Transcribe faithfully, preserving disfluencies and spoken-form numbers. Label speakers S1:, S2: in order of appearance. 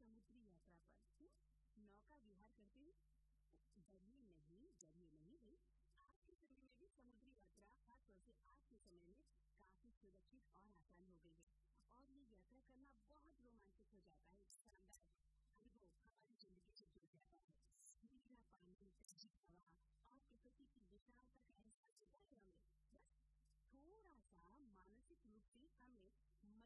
S1: समुद्री यात्रा पर। क्यों? नौका विहार करते हुए? डरिए नहीं, डरिए नहीं भाई। आज के समय में भी समुद्री यात्रा खासतौर से आज के समय में काफी सुरक्षित और आसान हो गई है और ये यात्रा करना बहुत रोमांचक हो जाता है।